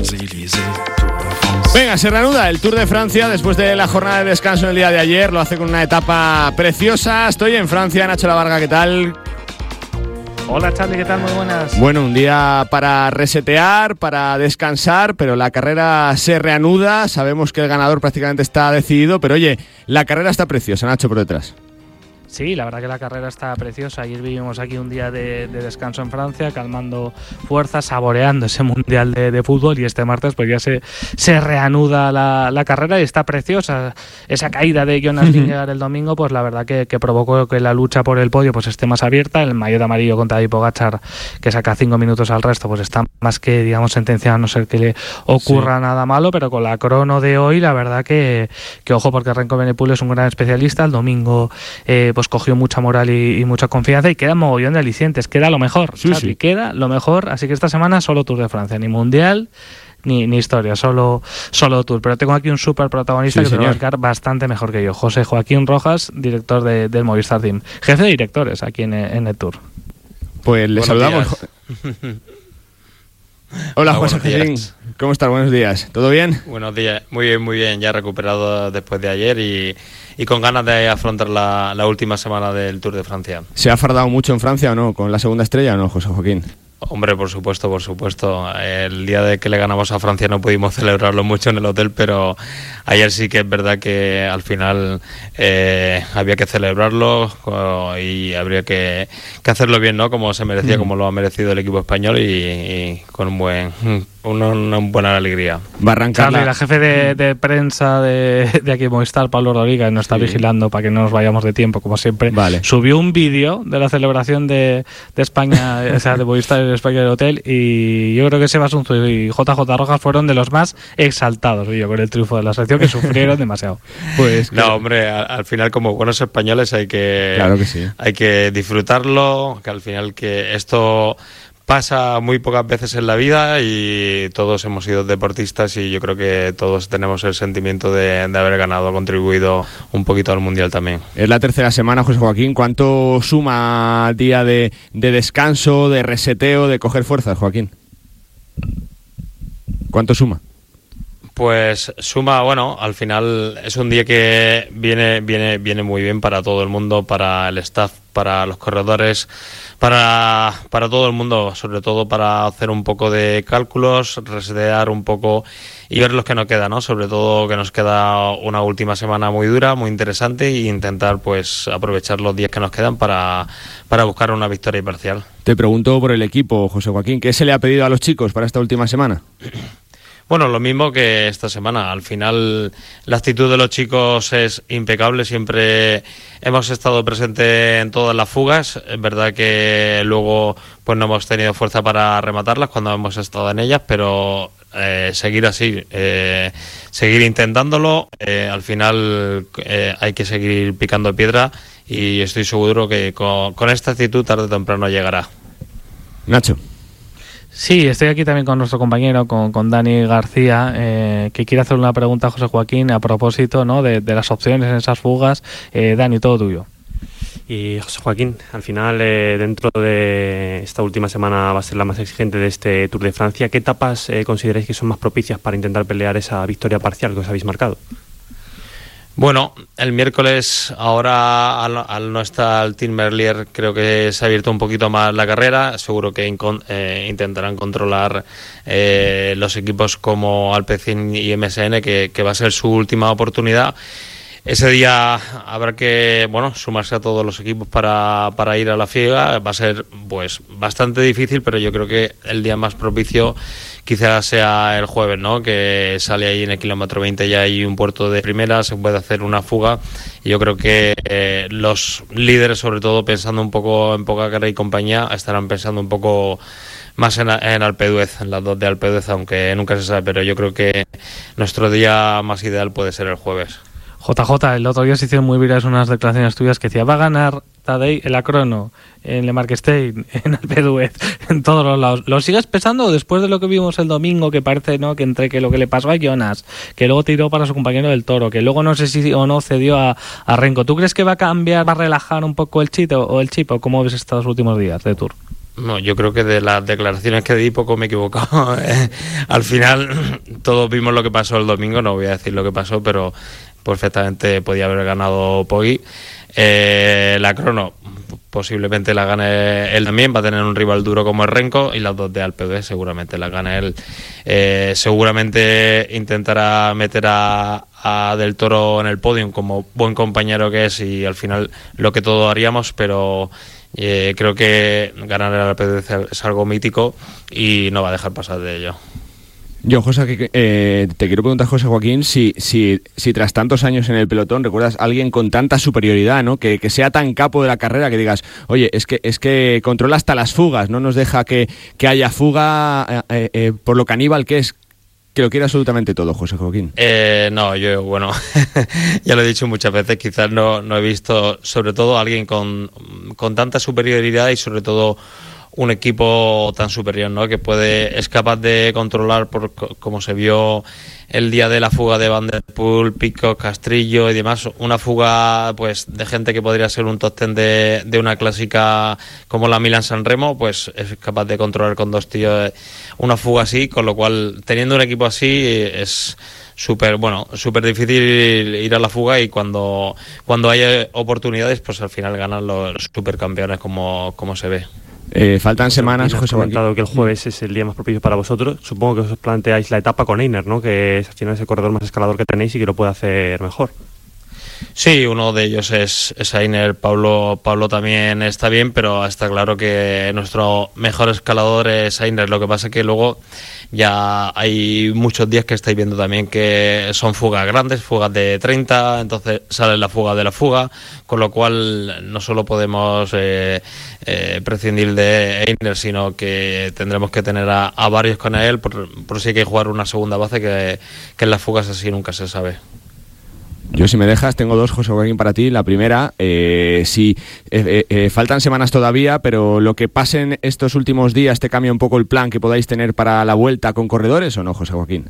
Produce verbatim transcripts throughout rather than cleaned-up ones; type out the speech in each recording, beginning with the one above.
Venga, se reanuda el Tour de Francia después de la jornada de descanso el día de ayer. Lo hace con una etapa preciosa. Estoy en Francia. Nacho Lavarga, ¿qué tal? Hola Charlie, ¿qué tal? Muy buenas. Bueno, un día para resetear, para descansar, pero la carrera se reanuda. Sabemos que el ganador prácticamente está decidido, pero oye, la carrera está preciosa, Nacho, por detrás. Sí, la verdad que la carrera está preciosa. Ayer vivimos aquí un día de, de descanso en Francia, calmando fuerzas, saboreando ese mundial de, de fútbol, y este martes pues ya se, se reanuda la, la carrera y está preciosa. Esa caída de Jonas Vingegaard el domingo, pues la verdad que, que provocó que la lucha por el podio pues esté más abierta. El maillot amarillo contra Tadej Pogačar, que saca cinco minutos al resto, pues está más que, digamos, sentenciado, a no ser que le ocurra sí. nada malo, pero con la crono de hoy, la verdad que, que ojo, porque Renko Benepul es un gran especialista. El domingo eh, pues cogió mucha moral y, y mucha confianza, y queda mogollón de alicientes, queda lo mejor, sí, Charlie, sí. queda lo mejor, así que esta semana solo Tour de Francia, ni Mundial ni, ni historia, solo, solo Tour. Pero tengo aquí un súper protagonista sí, que señor. te va a explicar bastante mejor que yo, José Joaquín Rojas, director de, del Movistar Team, jefe de directores aquí en, en el Tour. Pues le saludamos. Hola, José Joaquín, ¿cómo estás? Buenos días, ¿todo bien? Buenos días, muy bien, muy bien, ya recuperado después de ayer y, y con ganas de afrontar la, la última semana del Tour de Francia. ¿Se ha fardado mucho en Francia o no, con la segunda estrella o no, José Joaquín? Hombre, por supuesto, por supuesto. El día de que le ganamos a Francia no pudimos celebrarlo mucho en el hotel, pero ayer sí que es verdad que al final eh, había que celebrarlo y habría que, que hacerlo bien, ¿no? Como se merecía, mm. como lo ha merecido el equipo español y, y con un buen, una, una buena alegría. Va a arrancar la... la jefe de, de prensa de, de aquí Movistar, Pablo Rodríguez, nos está sí. vigilando para que no nos vayamos de tiempo, como siempre. Vale. Subió un vídeo de la celebración de, de España, o sea, de Movistar España del hotel, y yo creo que Sebas Unzu y J J Rojas fueron de los más exaltados, yo, con el triunfo de la selección, que sufrieron demasiado. Pues no, que... hombre, al, al final como buenos españoles hay que claro que sí. hay que disfrutarlo, que al final que esto pasa muy pocas veces en la vida y todos hemos sido deportistas y yo creo que todos tenemos el sentimiento de, de haber ganado, contribuido un poquito al Mundial también. Es la tercera semana, José Joaquín. ¿Cuánto suma día de, de descanso, de reseteo, de coger fuerzas, Joaquín? ¿Cuánto suma? Pues suma, bueno, al final es un día que viene, viene, viene muy bien para todo el mundo, para el staff, para los corredores, para, para todo el mundo, sobre todo para hacer un poco de cálculos, resetear un poco y ver los que nos queda, ¿no? Sobre todo que nos queda una última semana muy dura, muy interesante, e intentar pues aprovechar los días que nos quedan para, para buscar una victoria parcial. Te pregunto por el equipo, José Joaquín, ¿qué se le ha pedido a los chicos para esta última semana? Bueno, lo mismo que esta semana. Al final la actitud de los chicos es impecable. Siempre hemos estado presentes en todas las fugas. Es verdad que luego pues no hemos tenido fuerza para rematarlas cuando hemos estado en ellas, pero eh, seguir así, eh, seguir intentándolo. Eh, al final eh, hay que seguir picando piedra y estoy seguro que con, con esta actitud tarde o temprano llegará. Nacho. Sí, estoy aquí también con nuestro compañero, con, con Dani García, eh, que quiere hacer una pregunta a José Joaquín a propósito, ¿no?, de, de las opciones en esas fugas. Eh, Dani, todo tuyo. Y José Joaquín, al final, eh, dentro de esta última semana va a ser la más exigente de este Tour de Francia. ¿Qué etapas eh, consideráis que son más propicias para intentar pelear esa victoria parcial que os habéis marcado? Bueno, el miércoles ahora al, al no estar el Team Merlier creo que se ha abierto un poquito más la carrera. Seguro que incon, eh, intentarán controlar eh, los equipos como Alpecin y M S N, que, que va a ser su última oportunidad. Ese día habrá que, bueno, sumarse a todos los equipos para, para ir a la fiesta. Va a ser pues bastante difícil, pero yo creo que el día más propicio quizás sea el jueves, ¿no? Que sale ahí en el kilómetro veinte, ya hay un puerto de primera, se puede hacer una fuga y yo creo que eh, los líderes, sobre todo pensando un poco en Pogačar y compañía, estarán pensando un poco más en, en Alpe d'Huez, en las dos de Alpe d'Huez, aunque nunca se sabe, pero yo creo que nuestro día más ideal puede ser el jueves. J J, el otro día se hicieron muy virales unas declaraciones tuyas que decía, va a ganar Tadej en la crono, en Le Marquestein, en Alpe d'Huez, en todos los lados. ¿Lo sigues pensando después de lo que vimos el domingo, que parece, ¿no?, que entre que lo que le pasó a Jonas, que luego tiró para su compañero del Toro, que luego no sé si o no cedió a, a Renko? ¿Tú crees que va a cambiar, va a relajar un poco el chip o, o el chip, o cómo ves estos últimos días de Tour? No, yo creo que de las declaraciones que di poco me he equivocado. Al final todos vimos lo que pasó el domingo, no voy a decir lo que pasó, pero perfectamente podía haber ganado Poggi. Eh, la crono posiblemente la gane él también, va a tener un rival duro como el Renko, y las dos de Alpe d'Huez seguramente la gane él. Eh, seguramente intentará meter a, a Del Toro en el podium como buen compañero que es, y al final lo que todos haríamos, pero eh, creo que ganar el Alpe d'Huez es algo mítico y no va a dejar pasar de ello. Yo, José, eh, te quiero preguntar, José Joaquín, si, si, si tras tantos años en el pelotón recuerdas a alguien con tanta superioridad, ¿no? Que, que sea tan capo de la carrera, que digas, oye, es que es que controla hasta las fugas, no nos deja que, que haya fuga eh, eh, por lo caníbal que es, que lo quiere absolutamente todo, José Joaquín. Eh, no, yo, bueno, ya lo he dicho muchas veces, quizás no, no he visto, sobre todo, a alguien con, con tanta superioridad y sobre todo un equipo tan superior, ¿no? Que puede, es capaz de controlar, por como se vio el día de la fuga de Van der Poel, Pico, Castrillo y demás, una fuga pues de gente que podría ser un top ten de, de una clásica como la Milán-San Remo, pues es capaz de controlar con dos tíos una fuga así, con lo cual teniendo un equipo así es súper, bueno, súper difícil ir a la fuga, y cuando, cuando hay oportunidades pues al final ganan los supercampeones como, como se ve. Eh, faltan semanas, José. Has comentado que el jueves es el día más propicio para vosotros. Supongo que os planteáis la etapa con Einer, ¿no? Que es al final ese corredor más escalador que tenéis y que lo puede hacer mejor. Sí, uno de ellos es, es Einer. Pablo, Pablo también está bien, pero está claro que nuestro mejor escalador es Einer. Lo que pasa es que luego ya hay muchos días que estáis viendo también que son fugas grandes, fugas de treinta, entonces sale la fuga de la fuga, con lo cual no solo podemos eh, eh, prescindir de Einer, sino que tendremos que tener a, a varios con él, por, por si hay que jugar una segunda base, que, que en las fugas así nunca se sabe. Yo, si me dejas, tengo dos, José Joaquín, para ti. La primera, eh, si eh, eh, faltan semanas todavía, pero lo que pasen estos últimos días te cambia un poco el plan que podáis tener para la vuelta con corredores, ¿o no, José Joaquín?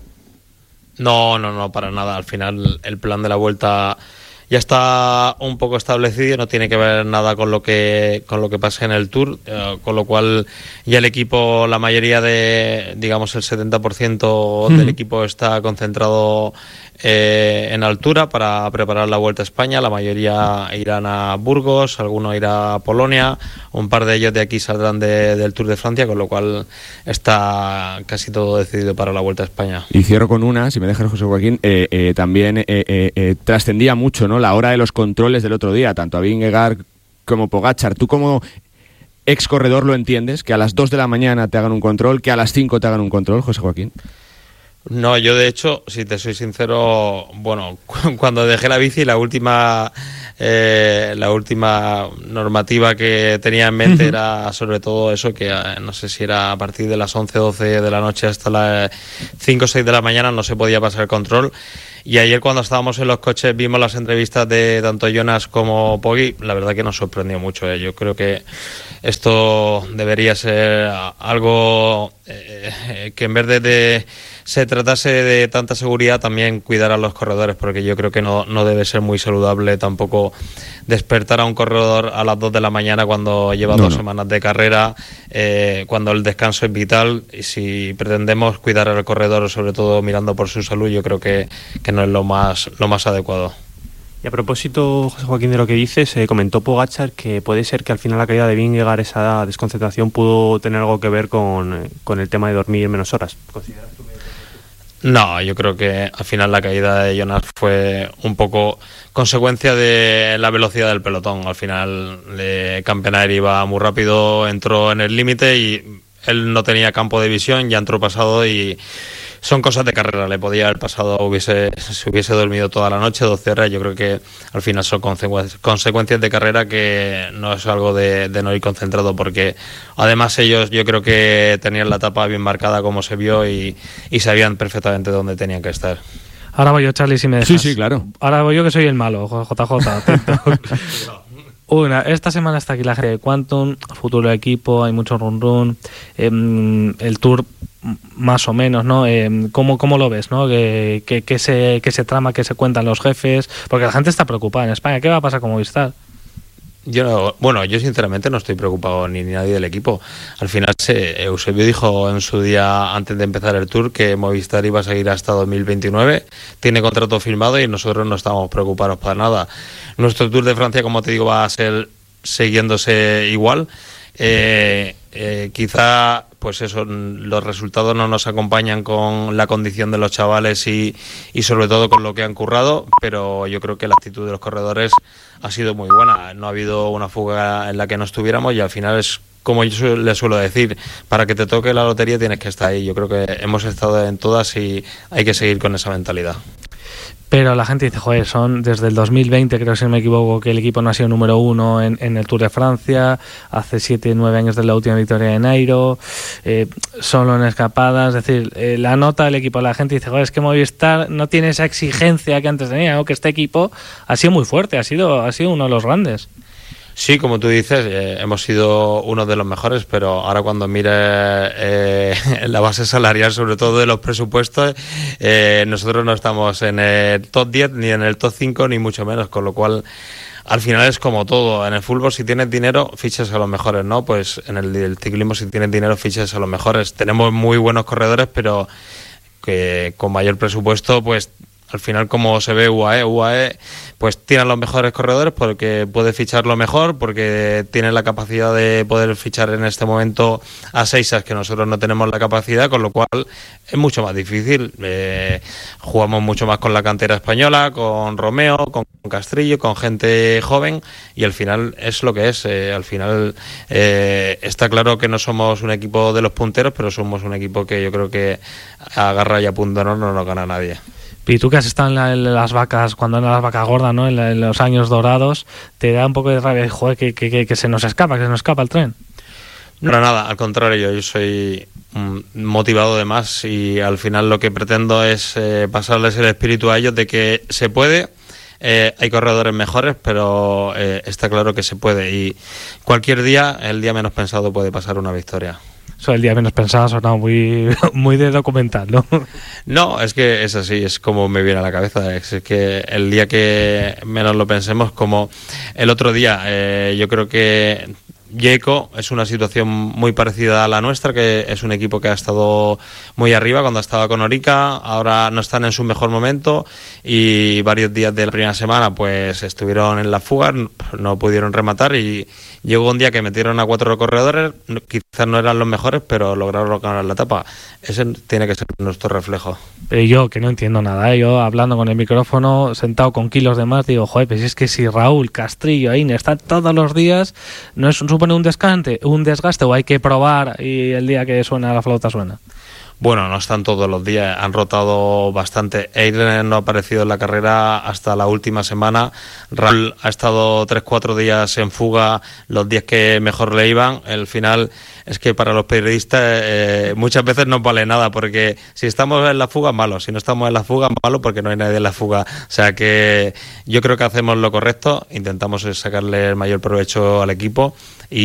No, no, no, para nada. Al final el plan de la vuelta ya está un poco establecido, no tiene que ver nada con lo que con lo que pase en el Tour, eh, con lo cual ya el equipo, la mayoría de, digamos el setenta por ciento del equipo está concentrado eh, en altura para preparar la Vuelta a España. La mayoría irán a Burgos, algunos irán a Polonia, un par de ellos de aquí saldrán de, del Tour de Francia, con lo cual está casi todo decidido para la Vuelta a España. Y cierro con una, si me dejas, José Joaquín, eh, eh, también eh, eh, eh, trascendía mucho, ¿no?, la hora de los controles del otro día, tanto a Vingegaard como Pogačar. Tú, como ex corredor, lo entiendes, que a las dos de la mañana te hagan un control, que a las cinco te hagan un control, José Joaquín. No, yo de hecho, si te soy sincero, bueno, cu- cuando dejé la bici, la última eh, la última normativa que tenía en mente era sobre todo eso, que eh, no sé si era a partir de las once, doce de la noche hasta las cinco o seis de la mañana no se podía pasar el control. Y ayer, cuando estábamos en los coches, vimos las entrevistas de tanto Jonas como Poggi. La verdad que nos sorprendió mucho. ¿eh? Yo creo que esto debería ser algo eh, que, en vez de, de se tratase de tanta seguridad, también cuidar a los corredores, porque yo creo que no, no debe ser muy saludable tampoco despertar a un corredor a las dos de la mañana cuando lleva no, dos no. semanas de carrera, eh, cuando el descanso es vital. Y si pretendemos cuidar al corredor, sobre todo mirando por su salud, yo creo que, que no es lo más, lo más adecuado. Y a propósito, José Joaquín, de lo que dices, eh, comentó Pogačar que puede ser que al final la caída de Vingegaard, esa desconcentración, pudo tener algo que ver con, con el tema de dormir menos horas. ¿Consideras tú que...? No, yo creo que al final la caída de Jonas fue un poco consecuencia de la velocidad del pelotón. Al final eh, Campenaer iba muy rápido, entró en el límite y él no tenía campo de visión, ya entró pasado, y son cosas de carrera. Le podía haber pasado, hubiese, se hubiese dormido toda la noche, doce horas. Yo creo que al final son consecu- consecuencias de carrera, que no es algo de, de no ir concentrado, porque además ellos, yo creo que tenían la etapa bien marcada, como se vio, y, y sabían perfectamente dónde tenían que estar. Ahora voy yo, Charlie, si me dejas. Sí, sí, claro. Ahora voy yo, que soy el malo, J J. atento. Una, esta semana está aquí la gente de Quantum, futuro del equipo, hay mucho run run, eh, el Tour más o menos, ¿no? Eh, ¿cómo, ¿Cómo lo ves, no? ¿Qué, qué, qué se, qué se trama, qué se cuentan los jefes? Porque la gente está preocupada en España. ¿Qué va a pasar con Movistar? Yo no, bueno, yo sinceramente no estoy preocupado ni, ni nadie del equipo. Al final se, Eusebio dijo en su día antes de empezar el Tour que Movistar iba a seguir hasta dos mil veintinueve, tiene contrato firmado y nosotros no estamos preocupados para nada. Nuestro Tour de Francia, como te digo, va a ser siguiéndose igual. Eh, eh, quizá pues eso, los resultados no nos acompañan con la condición de los chavales y, y sobre todo con lo que han currado, pero yo creo que la actitud de los corredores ha sido muy buena. No ha habido una fuga en la que no estuviéramos y al final es como yo les suelo decir, para que te toque la lotería tienes que estar ahí. Yo creo que hemos estado en todas y hay que seguir con esa mentalidad. Pero la gente dice, joder, son desde el dos mil veinte, creo si no me equivoco, que el equipo no ha sido número uno en, en el Tour de Francia, hace siete, nueve años de la última victoria de Nairo, eh, solo en escapadas, es decir, eh, la nota del equipo, la gente dice, joder, es que Movistar no tiene esa exigencia que antes tenía, ¿no? Que este equipo ha sido muy fuerte, ha sido, ha sido uno de los grandes. Sí, como tú dices, eh, hemos sido uno de los mejores, pero ahora cuando mires eh, la base salarial, sobre todo de los presupuestos, eh, nosotros no estamos en el top diez, ni en el top cinco, ni mucho menos, con lo cual al final es como todo. En el fútbol, si tienes dinero, fichas a los mejores, ¿no? Pues en el, el ciclismo, si tienes dinero, fichas a los mejores. Tenemos muy buenos corredores, pero que con mayor presupuesto, pues al final, como se ve U A E, U A E pues tiene los mejores corredores porque puede ficharlo mejor, porque tiene la capacidad de poder fichar en este momento a seisas que nosotros no tenemos la capacidad, con lo cual es mucho más difícil. Eh, jugamos mucho más con la cantera española, con Romeo, con Castrillo, con gente joven y al final es lo que es. Eh, al final eh, está claro que no somos un equipo de los punteros, pero somos un equipo que yo creo que a garra y a punto no nos gana nadie. Y tú que has estado en, la, en las vacas, cuando eran las vacas gordas, ¿no? En, la, en los años dorados, te da un poco de rabia, joder, que, que, que, que se nos escapa, que se nos escapa el tren. No, nada, al contrario, yo soy mm, motivado de más y al final lo que pretendo es eh, pasarles el espíritu a ellos de que se puede. Eh, hay corredores mejores, pero eh, está claro que se puede y cualquier día, el día menos pensado, puede pasar una victoria. Eso el día menos pensado ha sonado muy, muy de documental, ¿no? No, es que es así, es como me viene a la cabeza. Es que el día que menos lo pensemos, como el otro día, eh, yo creo que Jayco es una situación muy parecida a la nuestra, que es un equipo que ha estado muy arriba cuando estaba con Orica, ahora no están en su mejor momento y varios días de la primera semana pues estuvieron en la fuga, no pudieron rematar y llegó un día que metieron a cuatro corredores, quizás no eran los mejores, pero lograron ganar la etapa. Ese tiene que ser nuestro reflejo. Pero yo, que no entiendo nada, ¿eh? Yo hablando con el micrófono, sentado con kilos de más, digo, joder, pues es que si Raúl, Castrillo, Aine están todos los días, ¿no es, supone un desgaste, un desgaste o hay que probar y el día que suena la flauta suena? Bueno, no están todos los días, han rotado bastante. Eiren no ha aparecido en la carrera hasta la última semana. Raúl ha estado tres cuatro días en fuga, los días que mejor le iban. El final es que para los periodistas eh, muchas veces no vale nada, porque si estamos en la fuga, malo. Si no estamos en la fuga, malo, porque no hay nadie en la fuga. O sea que yo creo que hacemos lo correcto, intentamos sacarle el mayor provecho al equipo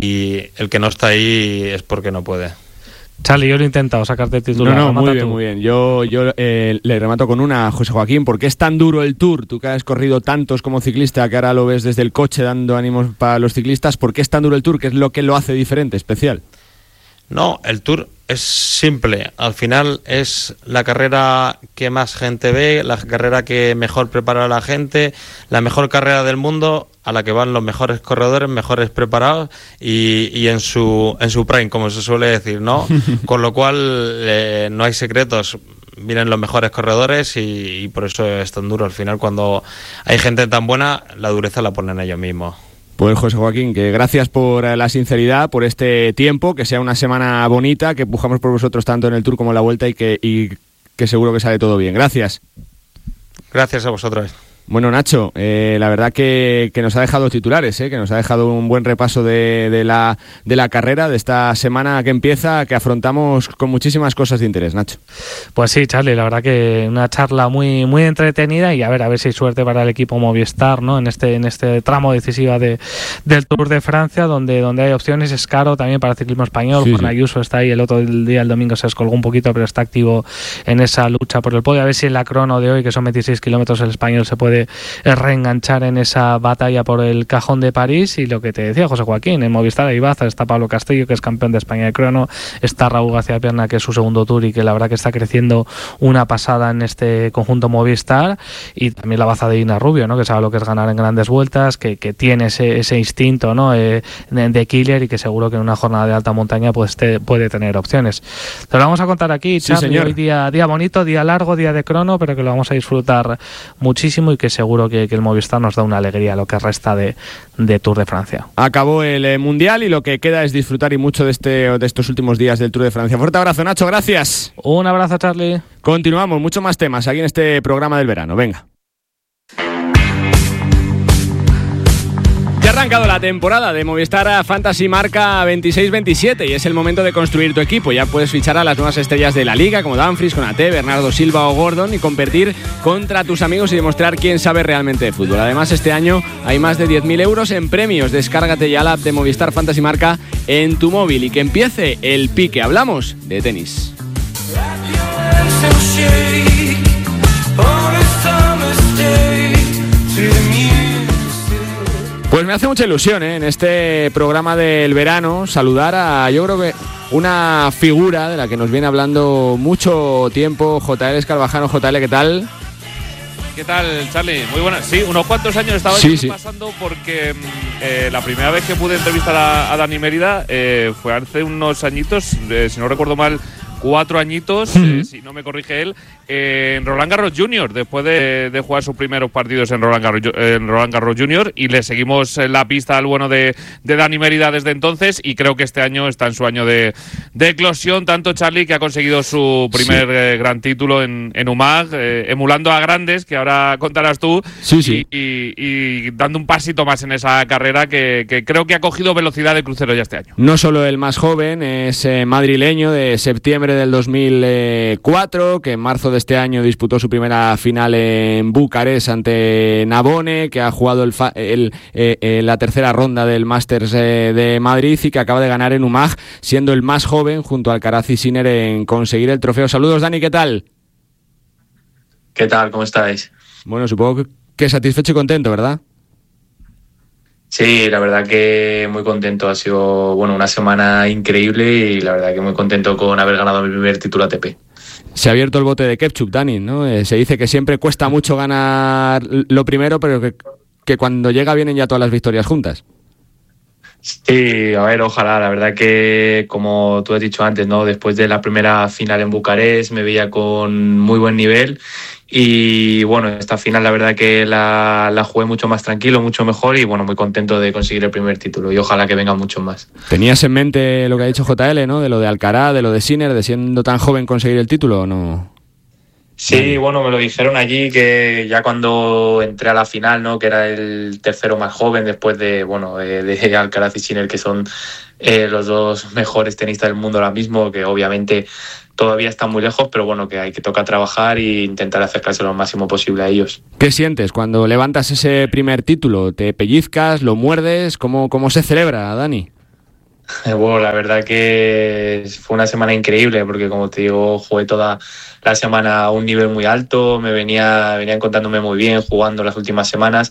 y el que no está ahí es porque no puede. Charlie, yo lo he intentado sacarte el titular. No, no, muy bien, tú. muy bien. Yo, yo eh, le remato con una, José Joaquín. ¿Por qué es tan duro el Tour? Tú que has corrido tantos como ciclista, que ahora lo ves desde el coche dando ánimos para los ciclistas. ¿Por qué es tan duro el Tour? ¿Qué es lo que lo hace diferente, especial? No, el Tour es simple. Al final es la carrera que más gente ve, la carrera que mejor prepara a la gente, la mejor carrera del mundo, a la que van los mejores corredores, mejores preparados y, y en su en su prime, como se suele decir, ¿no? Con lo cual eh, no hay secretos. Vienen los mejores corredores y, y por eso es tan duro. Al final, cuando hay gente tan buena, la dureza la ponen ellos mismos. Pues José Joaquín, que gracias por la sinceridad, por este tiempo, que sea una semana bonita, que pujamos por vosotros tanto en el Tour como en la Vuelta y que, y que seguro que sale todo bien. Gracias. Gracias a vosotros. Bueno, Nacho, eh, la verdad que, que nos ha dejado titulares, eh, que nos ha dejado un buen repaso de, de, la, de la carrera, de esta semana que empieza, que afrontamos con muchísimas cosas de interés, Nacho. Pues sí, Charlie, la verdad que una charla muy muy entretenida y a ver a ver si hay suerte para el equipo Movistar, ¿no? En este en este tramo decisivo de, del Tour de Francia, donde donde hay opciones, es caro también para el ciclismo español. Sí, Juan sí. Ayuso está ahí, el otro día, el domingo, se descolgó un poquito, pero está activo en esa lucha por el podio. A ver si en la crono de hoy, que son veintiséis kilómetros, el español se puede puede reenganchar en esa batalla por el cajón de París. Y lo que te decía José Joaquín, en Movistar hay bazas, está Pablo Castillo, que es campeón de España de crono, está Raúl García Pierna, que es su segundo tour y que la verdad que está creciendo una pasada en este conjunto Movistar, y también la baza de Ina Rubio, ¿no? Que sabe lo que es ganar en grandes vueltas, que, que tiene ese, ese instinto, ¿no? eh, de, de killer, y que seguro que en una jornada de alta montaña pues te, puede tener opciones. Te lo vamos a contar aquí, sí, Charly, señor. Hoy día, día bonito, día largo, día de crono, pero que lo vamos a disfrutar muchísimo, y que seguro que, que el Movistar nos da una alegría lo que resta de, de Tour de Francia. Acabó el eh, Mundial y lo que queda es disfrutar y mucho de, este, de estos últimos días del Tour de Francia. Fuerte abrazo, Nacho, gracias. Un abrazo, Charly. Continuamos, mucho más temas aquí en este programa del verano, venga. Ya ha arrancado la temporada de Movistar Fantasy Marca veintiséis veintisiete y es el momento de construir tu equipo. Ya puedes fichar a las nuevas estrellas de la liga como Dumfries, Konaté, Bernardo Silva o Gordon y competir contra tus amigos y demostrar quién sabe realmente de fútbol. Además, este año hay más de diez mil euros en premios. Descárgate ya la app de Movistar Fantasy Marca en tu móvil y que empiece el pique. Hablamos de tenis. Pues me hace mucha ilusión, ¿eh? En este programa del verano saludar a, yo creo que una figura de la que nos viene hablando mucho tiempo, J L Escarvajano. J L, ¿qué tal? ¿Qué tal, Charly? Muy buenas. Sí, unos cuantos años estaba sí, sí. pasando porque eh, la primera vez que pude entrevistar a, a Dani Mérida eh, fue hace unos añitos, eh, si no recuerdo mal, cuatro añitos, mm. eh, si no me corrige él, eh, en Roland Garros Junior, después de, de jugar sus primeros partidos en Roland Garros, en Roland Garros Junior, y le seguimos en la pista al bueno de, de Dani Mérida desde entonces, y creo que este año está en su año de, de eclosión, tanto Charly, que ha conseguido su primer sí. eh, gran título en, en U M A G, eh, emulando a grandes, que ahora contarás tú, sí, sí. Y, y, y dando un pasito más en esa carrera que, que creo que ha cogido velocidad de crucero ya este año. No solo el más joven, es eh, madrileño de septiembre del dos mil cuatro, que en marzo de este año disputó su primera final en Bucarest ante Navone, que ha jugado el, fa- el eh, eh, la tercera ronda del Masters eh, de Madrid y que acaba de ganar en U M A G, siendo el más joven junto a Alcaraz y Sinner en conseguir el trofeo. Saludos, Dani, ¿qué tal? ¿Qué tal? ¿Cómo estáis? Bueno, supongo que satisfecho y contento, ¿verdad? Sí, la verdad que muy contento. Ha sido bueno una semana increíble y la verdad que muy contento con haber ganado mi primer título A T P. Se ha abierto el bote de ketchup, Dani, ¿no? Eh, se dice que siempre cuesta mucho ganar lo primero, pero que, que cuando llega vienen ya todas las victorias juntas. Sí, a ver, ojalá. La verdad que, como tú has dicho antes, ¿no? Después de la primera final en Bucarest me veía con muy buen nivel. Y bueno, esta final la verdad que la, la jugué mucho más tranquilo, mucho mejor y bueno, muy contento de conseguir el primer título y ojalá que vengan muchos más. ¿Tenías en mente lo que ha dicho J L, ¿no? De lo de Alcaraz, de lo de Sinner, de siendo tan joven conseguir el título o no? Sí, vale. Bueno, me lo dijeron allí que ya cuando entré a la final, ¿no? Que era el tercero más joven después de, bueno, de, de Alcaraz y Sinner, que son eh, los dos mejores tenistas del mundo ahora mismo, que obviamente todavía están muy lejos, pero bueno, que hay que tocar trabajar e intentar acercarse lo máximo posible a ellos. ¿Qué sientes cuando levantas ese primer título? ¿Te pellizcas, lo muerdes? ¿Cómo, cómo se celebra, Dani? Bueno, la verdad que fue una semana increíble porque, como te digo, jugué toda la semana a un nivel muy alto, me venía, venía encontrándome muy bien jugando las últimas semanas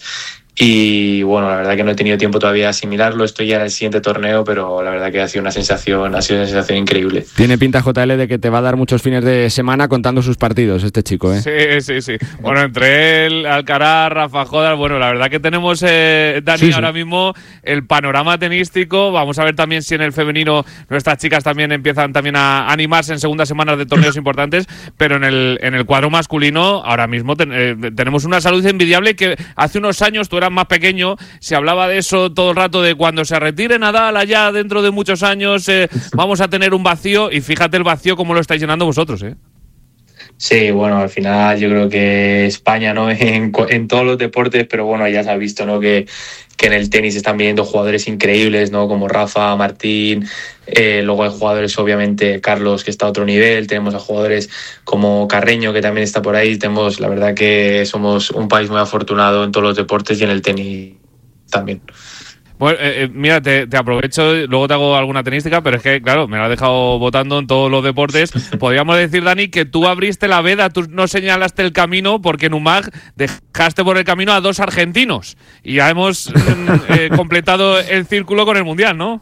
y bueno, la verdad que no he tenido tiempo todavía de asimilarlo, estoy ya en el siguiente torneo, pero la verdad que ha sido una sensación, ha sido una sensación increíble. Tiene pinta, J L, de que te va a dar muchos fines de semana contando sus partidos este chico, ¿eh? Sí, sí, sí. Bueno, entre él, Alcaraz, Rafa Jodar, bueno, la verdad que tenemos, eh, Dani, sí, sí. ahora mismo el panorama tenístico. Vamos a ver también si en el femenino nuestras chicas también empiezan también a animarse en segundas semanas de torneos importantes, pero en el, en el cuadro masculino ahora mismo ten, eh, tenemos una salud envidiable que hace unos años tú eras más pequeño, se hablaba de eso todo el rato, de cuando se retire Nadal allá dentro de muchos años eh, vamos a tener un vacío, y fíjate el vacío como lo estáis llenando vosotros, ¿eh? Sí, bueno, al final yo creo que España, ¿no? En, en todos los deportes, pero bueno, ya se ha visto, ¿no? Que, que en el tenis están viniendo jugadores increíbles, ¿no? Como Rafa, Martín, eh, luego hay jugadores, obviamente, Carlos, que está a otro nivel, tenemos a jugadores como Carreño, que también está por ahí, tenemos, la verdad que somos un país muy afortunado en todos los deportes y en el tenis también. Bueno, eh, eh, mira, te, te aprovecho, luego te hago alguna tenística, pero es que, claro, me lo has dejado votando en todos los deportes. Podríamos decir, Dani, que tú abriste la veda, tú no señalaste el camino, porque en U M A G dejaste por el camino a dos argentinos. Y ya hemos eh, completado el círculo con el Mundial, ¿no?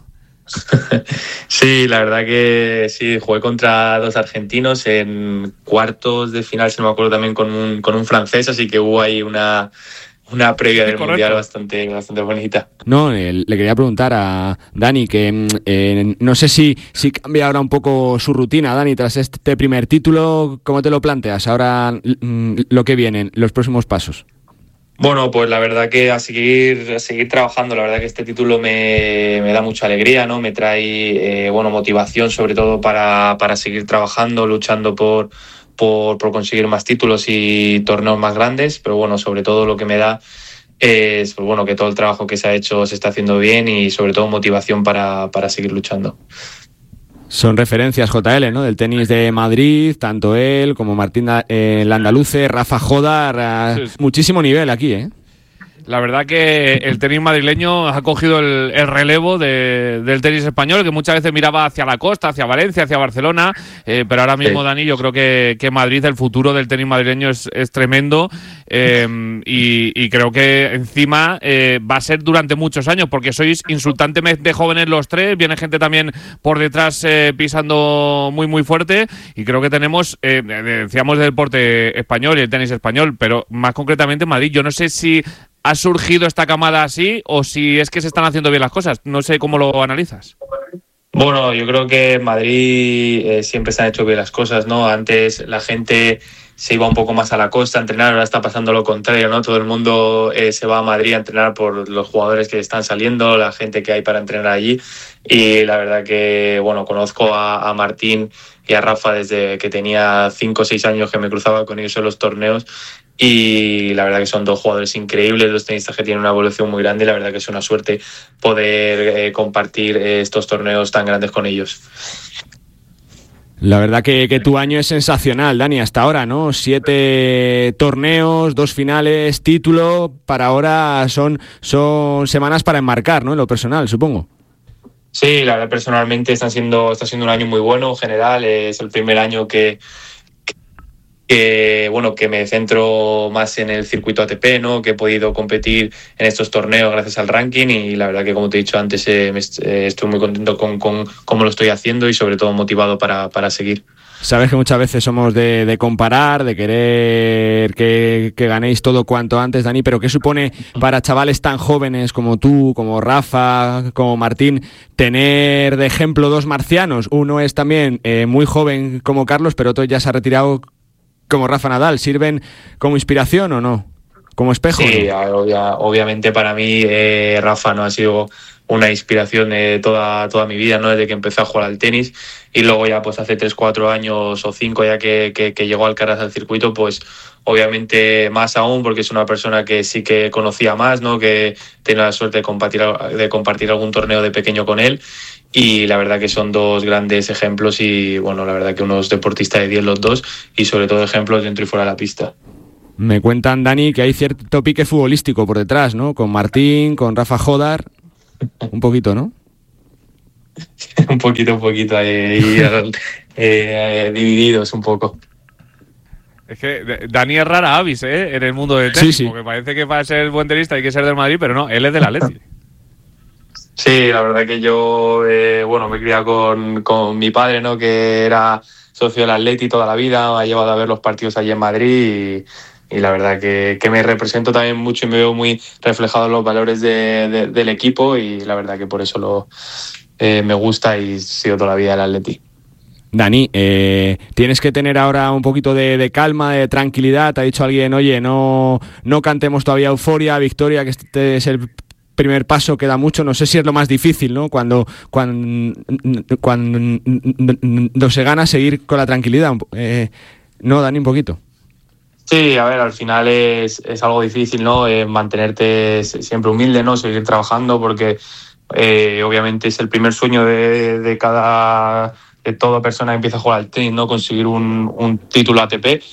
Sí, la verdad que sí, jugué contra dos argentinos en cuartos de final, si no me acuerdo, también con un, con un francés, así que hubo ahí una... Una previa del Mundial bastante, bastante bonita. No, eh, le quería preguntar a Dani que eh, no sé si, si cambia ahora un poco su rutina, Dani, tras este primer título. ¿Cómo te lo planteas ahora mm, lo que viene, los próximos pasos? Bueno, pues la verdad que a seguir, a seguir trabajando. La verdad que este título me, me da mucha alegría, ¿no? Me trae eh, bueno, motivación, sobre todo para, para seguir trabajando, luchando por... Por, por conseguir más títulos y torneos más grandes, pero bueno, sobre todo lo que me da es pues bueno, que todo el trabajo que se ha hecho se está haciendo bien y sobre todo motivación para, para seguir luchando. Son referencias, J L, ¿no? Del tenis de Madrid, tanto él como Martín eh, Landaluce, Rafa Jodar, sí, sí. Muchísimo nivel aquí, ¿eh? La verdad que el tenis madrileño ha cogido el, el relevo de, del tenis español, que muchas veces miraba hacia la costa, hacia Valencia, hacia Barcelona, eh, pero ahora mismo, sí. Dani, yo creo que, que Madrid, el futuro del tenis madrileño es, es tremendo eh, y, y creo que encima eh, va a ser durante muchos años, porque sois insultantemente jóvenes los tres, viene gente también por detrás eh, pisando muy muy fuerte y creo que tenemos, eh, decíamos del deporte español y el tenis español, pero más concretamente en Madrid, yo no sé si ¿ha surgido esta camada así o si es que se están haciendo bien las cosas? No sé cómo lo analizas. Bueno, yo creo que en Madrid eh, siempre se han hecho bien las cosas, ¿no? Antes la gente se iba un poco más a la costa a entrenar, ahora está pasando lo contrario, ¿no? Todo el mundo eh, se va a Madrid a entrenar por los jugadores que están saliendo, la gente que hay para entrenar allí. Y la verdad que, bueno, conozco a, a Martín y a Rafa desde que tenía cinco o seis años que me cruzaba con ellos en los torneos. Y la verdad que son dos jugadores increíbles, dos tenistas que tienen una evolución muy grande y la verdad que es una suerte poder eh, compartir eh, estos torneos tan grandes con ellos. La verdad que, que tu año es sensacional, Dani, hasta ahora, ¿no? Siete torneos, dos finales, título, para ahora son, son semanas para enmarcar, ¿no? En lo personal, supongo. Sí, la verdad personalmente están siendo, está siendo un año muy bueno en general, es el primer año que... que bueno, que me centro más en el circuito A T P, ¿no? Que he podido competir en estos torneos gracias al ranking y la verdad que, como te he dicho antes, eh, me, eh, estoy muy contento con, con cómo lo estoy haciendo y sobre todo motivado para, para seguir. Sabes que muchas veces somos de, de comparar, de querer que, que ganéis todo cuanto antes, Dani, pero ¿qué supone para chavales tan jóvenes como tú, como Rafa, como Martín, tener de ejemplo dos marcianos? Uno es también eh, muy joven como Carlos, pero otro ya se ha retirado como Rafa Nadal. ¿Sirven como inspiración o no? ¿Como espejo? Sí, ¿no? obvia, obviamente para mí eh, Rafa no ha sido una inspiración de toda, toda mi vida, ¿no? Desde que empecé a jugar al tenis y luego ya pues hace tres, cuatro años o cinco ya que, que, que llegó Alcaraz al circuito, pues obviamente más aún porque es una persona que sí que conocía más, ¿no? Que tiene la suerte de compartir, de compartir algún torneo de pequeño con él. Y la verdad que son dos grandes ejemplos y, bueno, la verdad que unos deportistas de diez los dos y sobre todo ejemplos dentro y fuera de la pista. Me cuentan, Dani, que hay cierto pique futbolístico por detrás, ¿no? Con Martín, con Rafa Jodar, un poquito, ¿no? un poquito, un poquito, ahí, ahí eh, divididos un poco. Es que Dani es rara avis, ¿eh? En el mundo del tenis, sí, sí. Porque parece que para ser buen tenista hay que ser del Madrid, pero no, él es del Atleti. Sí, la verdad que yo, eh, bueno, me he criado con, con mi padre, ¿no? Que era socio del Atleti toda la vida, me ha llevado a ver los partidos allí en Madrid y, y la verdad que, que me represento también mucho y me veo muy reflejado en los valores de, de, del equipo y la verdad que por eso lo eh, me gusta y sigo toda la vida del Atleti. Dani, eh, tienes que tener ahora un poquito de, de calma, de tranquilidad. Te ha dicho alguien, oye, no, no cantemos todavía euforia, victoria, que este es el primer paso, queda mucho. No sé si es lo más difícil, ¿no? Cuando, cuando, cuando se gana, seguir con la tranquilidad. Eh, ¿No, Dani, un poquito? Sí, a ver, al final es, es algo difícil, ¿no? Eh, mantenerte siempre humilde, ¿no? Seguir trabajando porque eh, obviamente es el primer sueño de, de cada... de toda persona que empieza a jugar al tenis, ¿no? Conseguir un, un título A T P.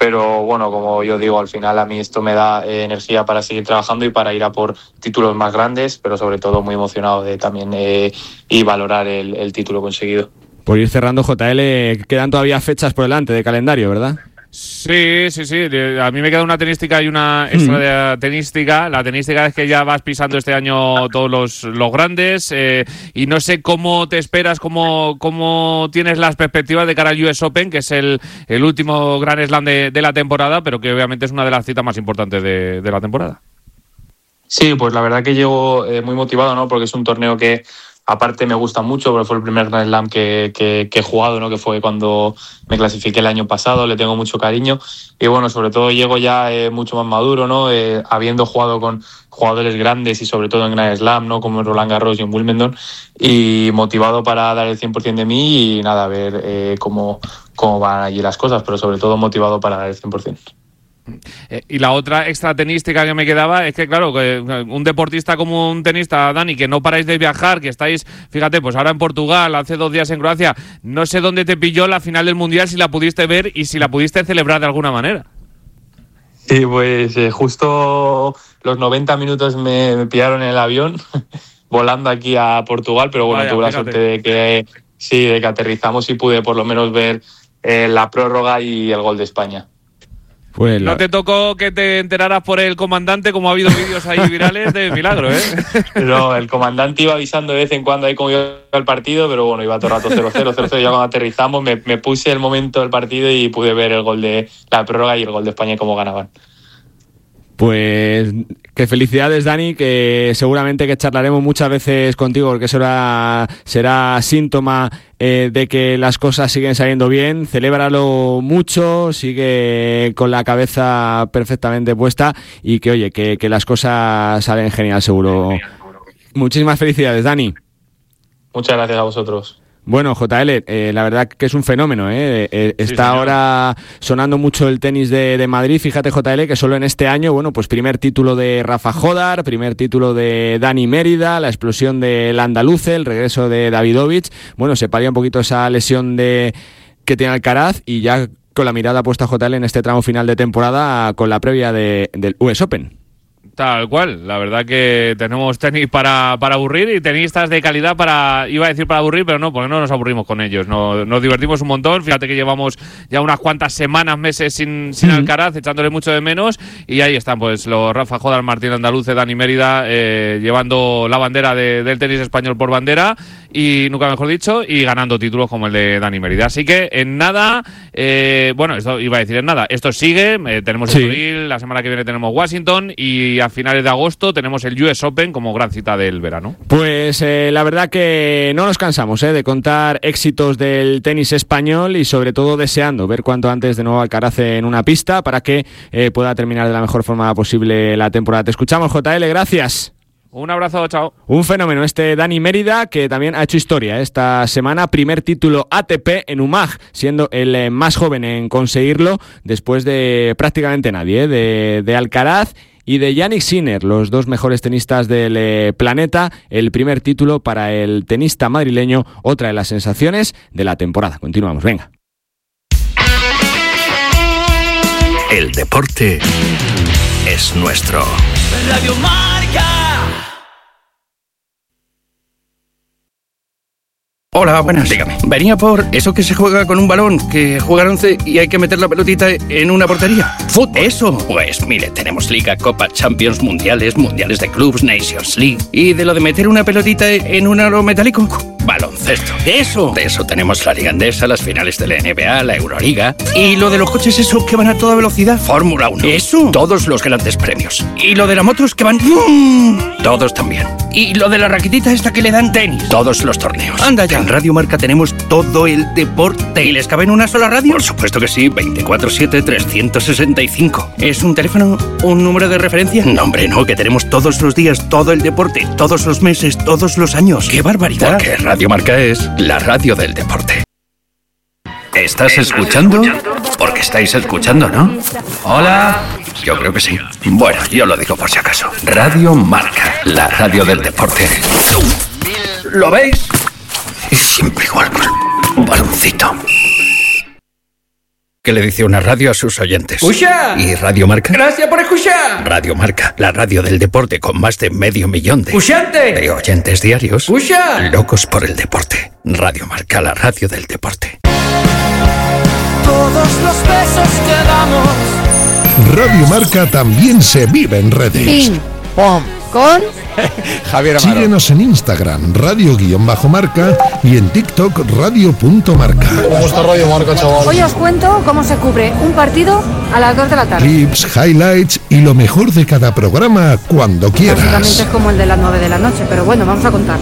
pero bueno, como yo digo, al final a mí esto me da eh, energía para seguir trabajando y para ir a por títulos más grandes, pero sobre todo muy emocionado de también eh, y valorar el, el título conseguido. Por ir cerrando, J L, quedan todavía fechas por delante de calendario, ¿verdad? Sí, sí, sí. A mí me queda una tenística y una extra de tenística. La tenística es que ya vas pisando este año todos los, los grandes eh, y no sé cómo te esperas, cómo, cómo tienes las perspectivas de cara al U S Open, que es el, el último Grand Slam de, de la temporada, pero que obviamente es una de las citas más importantes de, de la temporada. Sí, pues la verdad que llego eh, muy motivado, ¿no? Porque es un torneo que aparte me gusta mucho, porque fue el primer Grand Slam que, que, que he jugado, ¿no? Que fue cuando me clasifiqué el año pasado, le tengo mucho cariño. Y bueno, sobre todo llego ya eh, mucho más maduro, ¿no? Eh, habiendo jugado con jugadores grandes y sobre todo en Grand Slam, ¿no? Como en Roland Garros y en Wimbledon. Y motivado para dar el cien por ciento de mí y nada, a ver eh, cómo, cómo van allí las cosas, pero sobre todo motivado para dar el cien por ciento. Eh, y la otra extra tenística que me quedaba es que, claro, que un deportista como un tenista, Dani, que no paráis de viajar, que estáis, fíjate, pues ahora en Portugal, hace dos días en Croacia, no sé dónde te pilló la final del Mundial, si la pudiste ver y si la pudiste celebrar de alguna manera. Sí, pues eh, justo los noventa minutos me, me pillaron en el avión volando aquí a Portugal, pero bueno, Vaya, tuve fíjate. la suerte de que, sí, de que aterrizamos y pude por lo menos ver eh, la prórroga y el gol de España. Pues la... No te tocó que te enteraras por el comandante, como ha habido vídeos ahí virales de milagro, ¿eh? Pero el comandante iba avisando de vez en cuando ahí cómo iba el partido, pero bueno, iba todo el rato cero cero, cero cero. Ya cuando aterrizamos me, me puse el momento del partido y pude ver el gol de la prórroga y el gol de España y cómo ganaban. Pues qué felicidades, Dani, que seguramente que charlaremos muchas veces contigo, porque eso será, será síntoma eh, de que las cosas siguen saliendo bien. Celébralo mucho, sigue con la cabeza perfectamente puesta y que, oye, que, que las cosas salen genial, seguro. Muchísimas felicidades, Dani. Muchas gracias a vosotros. Bueno, J L, eh, la verdad que es un fenómeno, ¿eh? Eh, Sí, está señor. ahora sonando mucho el tenis de, de Madrid. Fíjate, J L, que solo en este año, bueno, pues primer título de Rafa Jodar, primer título de Dani Mérida, la explosión del andaluce, el regreso de Davidovich. Bueno, se palía un poquito esa lesión de que tiene Alcaraz y ya con la mirada puesta, J L, en este tramo final de temporada con la previa de, del U S Open. Tal cual, la verdad que tenemos tenis para, para aburrir y tenistas de calidad para, iba a decir para aburrir, pero no, porque no nos aburrimos con ellos, no, nos divertimos un montón. Fíjate que llevamos ya unas cuantas semanas, meses sin, sin Alcaraz, echándole mucho de menos, y ahí están pues los Rafa Jodar, Martín Andaluce, Dani Mérida, eh, llevando la bandera de, del tenis español por bandera, y nunca mejor dicho, y ganando títulos como el de Dani Mérida. Así que en nada, eh, bueno, esto iba a decir en nada, esto sigue, eh, tenemos el Sí. Toril, la semana que viene tenemos Washington, y a finales de agosto tenemos el U S Open como gran cita del verano. Pues eh, la verdad que no nos cansamos eh, de contar éxitos del tenis español y sobre todo deseando ver cuanto antes de nuevo Alcaraz en una pista para que eh, pueda terminar de la mejor forma posible la temporada. Te escuchamos, J L, gracias. Un abrazo, chao. Un fenómeno este Dani Mérida, que también ha hecho historia esta semana, primer título A T P en U M A G, siendo el eh, más joven en conseguirlo después de prácticamente nadie, eh, de, de Alcaraz y de Jannik Sinner, los dos mejores tenistas del eh, planeta. El primer título para el tenista madrileño, otra de las sensaciones de la temporada. Continuamos, venga. El deporte es nuestro. Radio Marca. Hola, buenas. Dígame. Venía por eso que se juega con un balón, que juegan once y hay que meter la pelotita en una portería. ¿Fútbol? Eso. Pues mire, tenemos Liga, Copa, Champions, Mundiales, Mundiales de Clubs, Nations League. ¿Y de lo de meter una pelotita en un aro metálico? Baloncesto. Eso. De eso tenemos la Liga Andesa, las finales de la N B A, la Euroliga. ¿Y lo de los coches esos que van a toda velocidad? Fórmula uno. Eso. Todos los grandes premios. ¿Y lo de las motos que van? ¡Bum! Todos también. ¿Y lo de la raquetita esta que le dan? Tenis. Todos los torneos. Anda ya. En Radio Marca tenemos todo el deporte. ¿Y les cabe en una sola radio? Por supuesto que sí, veinticuatro siete, trescientos sesenta y cinco. ¿Es un teléfono, un número de referencia? No, hombre, no, que tenemos todos los días, todo el deporte, todos los meses, todos los años. ¡Qué barbaridad! Porque Radio Marca es la radio del deporte. ¿Estás escuchando? Porque estáis escuchando, ¿no? Hola. Yo creo que sí. Bueno, yo lo digo por si acaso. Radio Marca, la radio del deporte. ¿Lo veis? Es siempre igual con el baloncito. ¿Qué le dice una radio a sus oyentes? ¡Escucha! ¿Y Radio Marca? ¡Gracias por escuchar! Radio Marca, la radio del deporte con más de medio millón de... ¡Escuchante! De oyentes diarios. ¡Escucha! Locos por el deporte. Radio Marca, la radio del deporte. Todos los besos que damos. Radio Marca también se vive en redes. Ping, pom, con Javier Amaro. Síguenos en Instagram, radio-marca y en TikTok, radio.marca. ¿Cómo está Radio Marca, chaval? Hoy os cuento cómo se cubre un partido a las dos de la tarde. Clips, highlights y lo mejor de cada programa cuando quieras. Básicamente es como el de las nueve de la noche, pero bueno, vamos a contar.